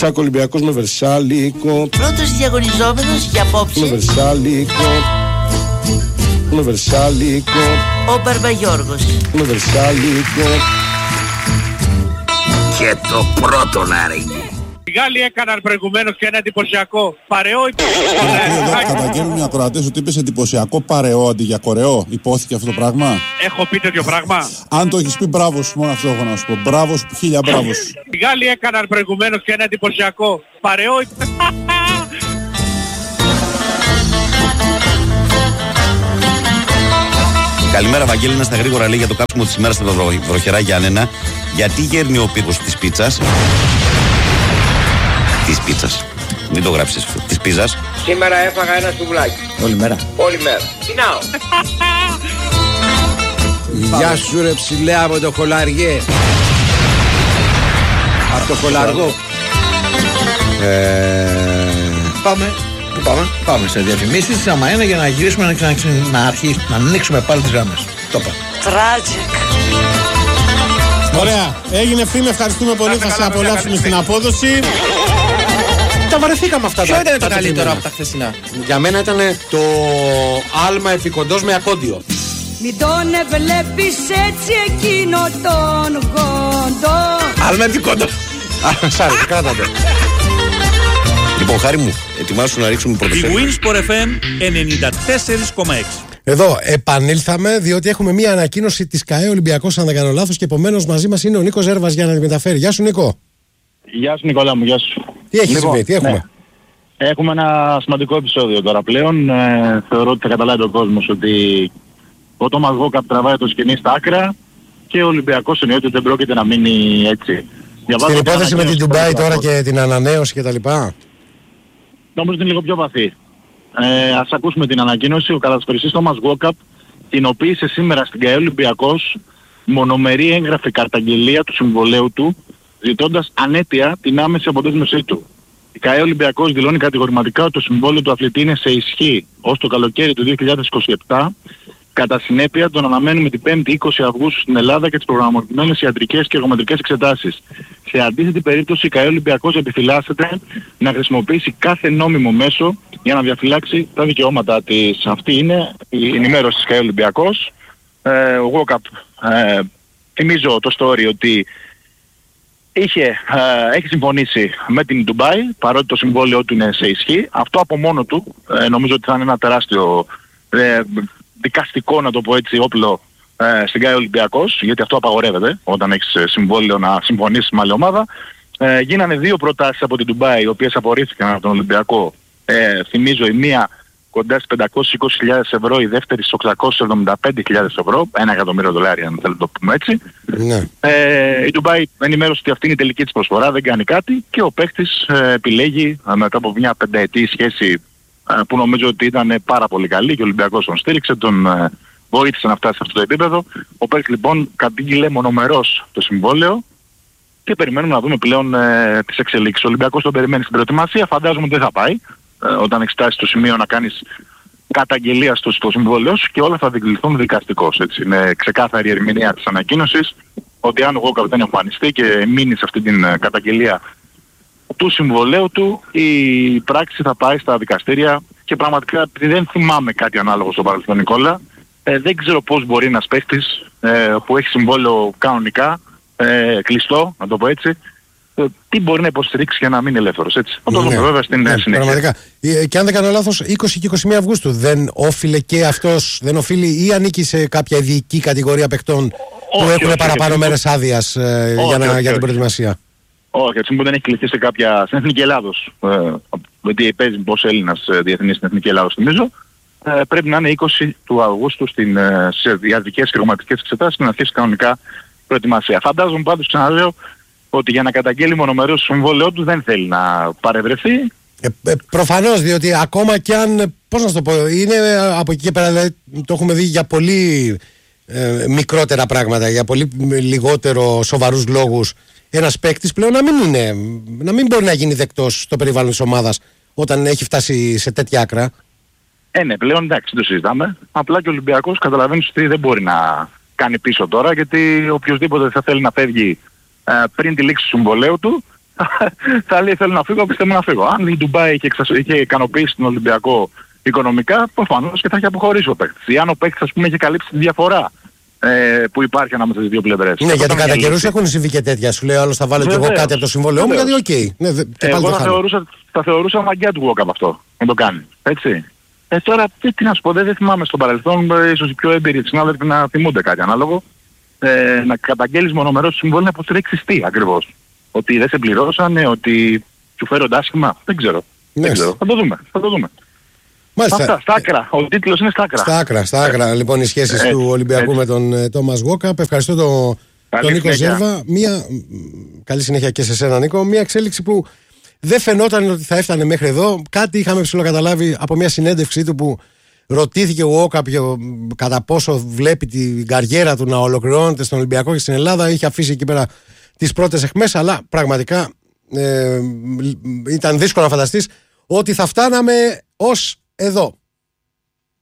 Τσάκο Ολυμπιακός με Βερσάλικο. Πρώτος διαγωνιζόμενος για απόψε. Με Βερσάλικο. Με Βερσάλικο. Ο Μπαρμπαγιώργος. Με Βερσάλικο. Και το πρώτο να ρίγει. Οι Γάλλοι έκαναν προηγουμένως και ένα εντυπωσιακό παρεό. Καταγγέλνουν οι ακροατές ότι είπες εντυπωσιακό παρεό αντί για κορεό. Υπόθηκε αυτό το πράγμα. Έχω πει τέτοιο πράγμα. Αν το έχεις πει, μπράβο σου, μόνο αυτό έχω να σου πω. Μπράβο σου, χίλια μπράβο σου. Οι Γάλλοι έκαναν προηγουμένως και ένα εντυπωσιακό παρεό. Καλημέρα, Βαγγέλη. Στα γρήγορα λέει για το κάψιμο της ημέρας στα βροχερά Γιάννενα. Γιατί γέρνει ο πύργος της πίτσας. Της πίτσας. Μην το γράψεις αυτό. Της πίζας. Σήμερα έφαγα ένα σουβλάκι. Όλη μέρα. Όλη μέρα. Πεινάω. Γεια σου ρε ψηλέ από το Χολαριέ. Από το Χολαργό. Πάμε. Πού πάμε? Πάμε σε διαφημίσεις της ΑΜΑΕΝΑ για να γυρίσουμε να ανοίξουμε πάλι τις γραμμές. Το πάμε. Tragic. Ωραία, έγινε ευθύμη, ευχαριστούμε πολύ, θα σε απολαύσουμε στην απόδοση. Τα βαρεθήκαμε αυτά. Ποιο ήταν το καλύτερο από τα χθεσινά? Για μένα ήταν το άλμα επικοντός με ακόντιο. Μην τον βλέπεις έτσι εκείνο τον κοντό. Άλμα επικοντός. Σάρι, κράτατε. Λοιπόν, Χάρη μου, ετοιμάσου να ρίξουμε πρωτοσέλιδο. Η Winsport FM 94,6. Εδώ επανήλθαμε διότι έχουμε μία ανακοίνωση της ΚΑΕ Ολυμπιακός, αν δεν κάνω λάθος, και επομένως μαζί μας είναι ο Νίκος Ζέρβας για να τη μεταφέρει. Γεια σου, Νίκο. Γεια σου, Νικόλα μου, γεια σου. Τι έχει συμβεί, τι έχουμε? Ναι. Έχουμε ένα σημαντικό επεισόδιο τώρα πλέον. Θεωρώ ότι θα καταλάβει ο κόσμος ότι ο Τόμας Γόκαπ τραβάει το σκηνή στα άκρα και ο Ολυμπιακός εννοείται ότι δεν πρόκειται να μείνει έτσι. Στην υπόθεση με την Ντουμπάι τώρα και την ανανέωση κτλ. Νομίζω ότι είναι λίγο πιο βαθύ. Ας ακούσουμε την ανακοίνωση. Ο κατασπεριστής Τόμας Γόκαπ κοινοποίησε σήμερα στην ΚΑΕ Ολυμπιακός μονομερή έγγραφη καταγγελία του συμβολέου του, ζητώντας ανέτεια την άμεση αποδέσμευσή του. Η ΚΑΕ Ολυμπιακός δηλώνει κατηγορηματικά ότι το συμβόλαιο του αθλητή είναι σε ισχύ ως το καλοκαίρι του 2027. Κατά συνέπεια, τον αναμένουμε την 5η 20 Αυγούστου στην Ελλάδα και τις προγραμματισμένες ιατρικές και εργομετρικές εξετάσεις. Σε αντίθετη περίπτωση, η ΚΑΕ Ολυμπιακός επιφυλάσσεται να χρησιμοποιήσει κάθε νόμιμο μέσο για να διαφυλάξει τα δικαιώματά της. Αυτή είναι η ενημέρωση της ΚΑΕ Ολυμπιακός. Ο Γόκαπ, θυμίζω το story ότι έχει συμφωνήσει με την Ντουμπάι, παρότι το συμβόλαιο του είναι σε ισχύ. Αυτό από μόνο του νομίζω ότι θα είναι ένα τεράστιο δικαστικό, να το πω έτσι, όπλο στην ΚΑΕ Ολυμπιακός, γιατί αυτό απαγορεύεται όταν έχεις συμβόλαιο να συμφωνήσεις με άλλη ομάδα. Γίνανε δύο προτάσεις από την Ντουμπάι, οι οποίες απορρίφθηκαν από τον Ολυμπιακό. Θυμίζω, η μία κοντά στις 520.000 ευρώ, η δεύτερη στις 875.000 ευρώ, $1 εκατομμύριο, αν θέλετε να το πούμε έτσι. Ναι. Η Ντουμπάι ενημέρωσε ότι αυτή είναι η τελική της προσφορά, δεν κάνει κάτι και ο παίκτης επιλέγει μετά από μια πενταετή σχέση που νομίζω ότι ήταν πάρα πολύ καλή και ο Ολυμπιακός τον στήριξε, τον βοήθησε να φτάσει σε αυτό το επίπεδο. Ο παίκτης λοιπόν κατήγγειλε μονομερός το συμβόλαιο και περιμένουμε να δούμε πλέον τις εξελίξεις. Ο Ολυμπιακός τον περιμένει στην προετοιμασία, φαντάζομαι ότι δεν θα πάει όταν έχεις φτάσει στο σημείο να κάνεις καταγγελία στο συμβόλαιο σου και όλα θα δικληθούν δικαστικώς. Έτσι. Είναι ξεκάθαρη η ερμηνεία της ανακοίνωσης ότι αν ο Γόκαπ δεν εμφανιστεί και μείνει σε αυτή την καταγγελία του συμβολέου του, η πράξη θα πάει στα δικαστήρια και πραγματικά δεν θυμάμαι κάτι ανάλογο στο παρελθόν, Νικόλα. Δεν ξέρω πώς μπορεί ένας παίκτης που έχει συμβόλαιο κανονικά, κλειστό, να το πω έτσι, τι μπορεί να υποστηρίξει για να μείνει ελεύθερος, έτσι. Θα το δούμε βέβαια στην συνέχεια. Πραγματικά. Και αν δεν κάνω λάθος, 20 και 21 Αυγούστου δεν όφιλε και αυτός, δεν οφείλει ή ανήκει σε κάποια ειδική κατηγορία παικτών που έχουν παραπάνω μέρες άδειας για την προετοιμασία? Όχι, έτσι που δεν έχει κληθεί σε κάποια, στην Εθνική Ελλάδος, γιατί παίζει πως Έλληνας διεθνής στην Εθνική Ελλάδος, νομίζω, πρέπει να είναι 20 του Αυγούστου σε ιατρικές και ρευματικές εξετάσεις και να αρχίσει κανονικά προετοιμασία. Φαντάζομαι πάντως, ξαναλέω, ότι για να καταγγέλει μονομερός το συμβόλαιό του δεν θέλει να παρευρεθεί. Προφανώς, διότι ακόμα κι αν, πώς να σου το πω, είναι από εκεί και πέρα, δηλαδή, το έχουμε δει για πολύ μικρότερα πράγματα, για πολύ λιγότερο σοβαρούς λόγους, ένας παίκτης πλέον να μην μπορεί να γίνει δεκτός στο περιβάλλον της ομάδας όταν έχει φτάσει σε τέτοια άκρα. Ναι, πλέον εντάξει, το συζητάμε. Απλά και ο Ολυμπιακός καταλαβαίνεις ότι δεν μπορεί να κάνει πίσω τώρα, γιατί οποιοδήποτε θα θέλει να φεύγει πριν τη λήξη του συμβολαίου του, θα λέει θέλω να φύγω, πιστεύω να φύγω. Αν η Ντουμπάι είχε ικανοποιήσει τον Ολυμπιακό οικονομικά, προφανώς και θα είχε αποχωρήσει ο παίκτης. Ή αν ο παίκτης, ας πούμε, είχε καλύψει τη διαφορά που υπάρχει ανάμεσα στις δύο πλευρές. Ναι, γιατί κατά καιρούς έχουν συμβεί και τέτοια. Σου λέει άλλος θα βάλω κι εγώ κάτι από το συμβόλαιό μου, γιατί οκ. Ναι, εγώ θα θεωρούσα μαγκιά του Walkup αυτό, να το κάνει. Έτσι. Τώρα, τι να σου πω, δεν θυμάμαι στο παρελθόν, ίσως οι πιο έμπειροι συνάδελφοι να θυμούνται κάτι ανάλογο. Να καταγγέλεις μονομερώς το συμβόλαιο να αποτρέξεις τι ακριβώς. Ότι δεν σε πληρώσανε, ότι σου φέρονται άσχημα. Δεν ξέρω. Θα το δούμε. Μάλιστα. Αυτά, στα άκρα. Ο τίτλος είναι στα άκρα. Στα άκρα λοιπόν οι σχέσεις του Ολυμπιακού με τον Τόμας Walkup. Ευχαριστώ τον Νίκο Ζέρβα. Καλή συνέχεια και σε σένα, Νίκο. Μια εξέλιξη που δεν φαινόταν ότι θα έφτανε μέχρι εδώ. Κάτι είχαμε ψιλοκαταλάβει από μια συνέντευξή του που ρωτήθηκε ο Walkup κατά πόσο βλέπει την καριέρα του να ολοκληρώνεται στον Ολυμπιακό και στην Ελλάδα. Είχε αφήσει εκεί πέρα τις πρώτες αιχμές, αλλά πραγματικά ήταν δύσκολο να φανταστείς ότι θα φτάναμε ως εδώ.